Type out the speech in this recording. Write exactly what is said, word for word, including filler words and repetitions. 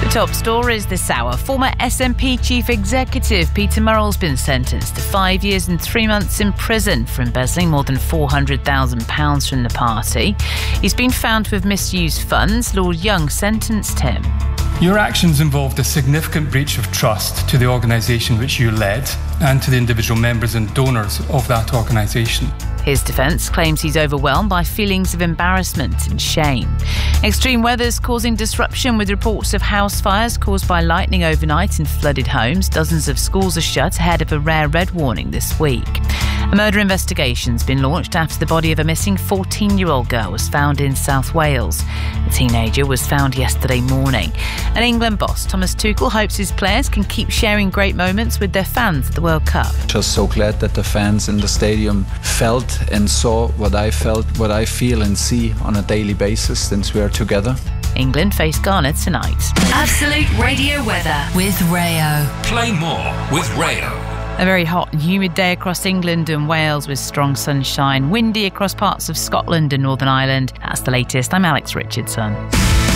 Top stories this hour. Former S N P Chief Executive Peter Murrell's been sentenced to five years and three months in prison for embezzling more than four hundred thousand pounds from the party. He's been found to have misused funds. Lord Young sentenced him. Your actions involved a significant breach of trust to the organisation which you led and to the individual members and donors of that organisation. His defence claims he's overwhelmed by feelings of embarrassment and shame. Extreme weather's causing disruption with reports of house fires caused by lightning overnight in flooded homes. Dozens of schools are shut ahead of a rare red warning this week. A murder investigation's been launched after the body of a missing fourteen-year-old girl was found in South Wales. The teenager was found yesterday morning. And England boss Thomas Tuchel hopes his players can keep sharing great moments with their fans at the World Cup. Just so glad that the fans in the stadium felt and saw what I felt, what I feel and see on a daily basis since we are together. England face Ghana tonight. Absolute Radio weather with Rayo. Play more with Rayo. A very hot and humid day across England and Wales with strong sunshine. Windy across parts of Scotland and Northern Ireland. That's the latest. I'm Alex Richardson.